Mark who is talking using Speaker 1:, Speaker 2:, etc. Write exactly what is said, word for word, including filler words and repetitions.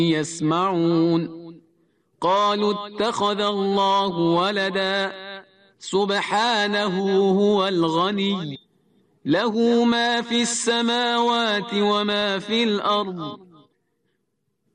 Speaker 1: يسمعون قالوا اتخذ الله ولدا سبحانه هو الغني له ما في السماوات وما في الأرض